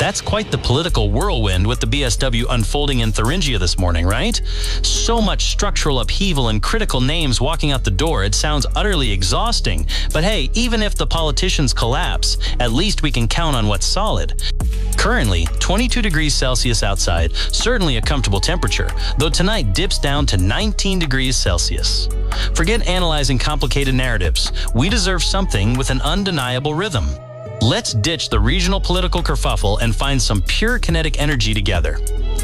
That's quite the political whirlwind with the BSW unfolding in Thuringia this morning, right? So much structural upheaval and critical names walking out the door, it sounds utterly exhausting. But hey, even if the politicians collapse, at least we can count on what's solid. Currently, 22 degrees Celsius outside, certainly a comfortable temperature, though tonight dips down to 19 degrees Celsius. Forget analyzing complicated narratives. We deserve something with an undeniable rhythm. Let's ditch the regional political kerfuffle and find some pure kinetic energy together.